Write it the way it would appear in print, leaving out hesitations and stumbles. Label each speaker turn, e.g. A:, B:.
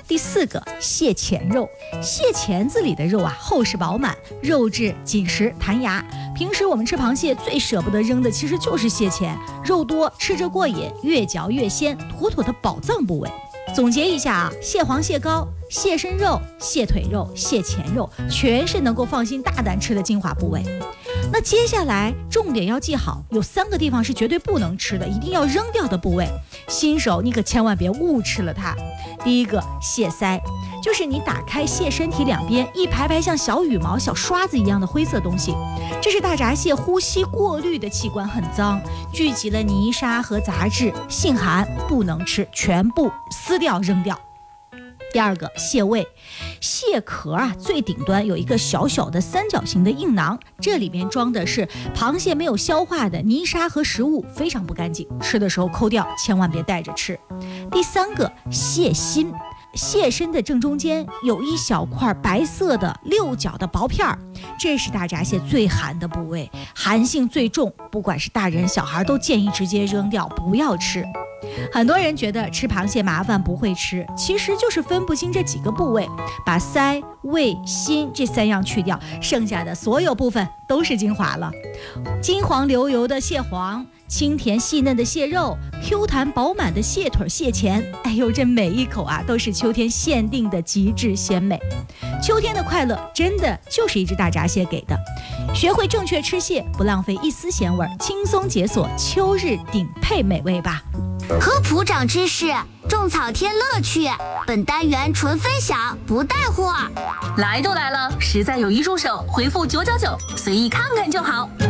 A: 第4个，蟹钳肉。蟹钳子里的肉啊，厚实饱满，肉质紧实弹牙。平时我们吃螃蟹最舍不得扔的其实就是蟹钳，肉多吃着过瘾，越嚼越鲜，妥妥的宝藏部位。总结一下啊，蟹黄、蟹膏、蟹身肉、蟹腿肉、蟹钳肉，全是能够放心大胆吃的精华部位。那接下来重点要记好，有3个地方是绝对不能吃的，一定要扔掉的部位。新手你可千万别误吃了它。第1个，蟹鳃，就是你打开蟹身体两边一排排像小羽毛、小刷子一样的灰色东西，这是大闸蟹呼吸过滤的器官，很脏，聚集了泥沙和杂质，性寒，不能吃，全部撕掉扔掉。第2个，蟹胃。蟹壳啊，最顶端有一个小小的三角形的硬囊，这里面装的是螃蟹没有消化的泥沙和食物，非常不干净，吃的时候抠掉，千万别带着吃。第3个，蟹心。蟹身的正中间有一小块白色的6角的薄片儿，这是大闸蟹最寒的部位，寒性最重，不管是大人小孩都建议直接扔掉，不要吃。很多人觉得吃螃蟹麻烦不会吃，其实就是分不清这几个部位，把鳃、胃、心这3样去掉，剩下的所有部分都是精华了。金黄流油的蟹黄，清甜细嫩的蟹肉，Q 弹饱满的蟹腿、蟹钳，哎呦，这每一口啊都是秋天限定的极致鲜美。秋天的快乐真的就是一只大闸蟹给的。学会正确吃蟹，不浪费一丝鲜味，轻松解锁秋日顶配美味吧。
B: 科普长知识，种草添乐趣。本单元纯分享，不带货。
C: 来都来了，实在有一入手，回复999，随意看看就好。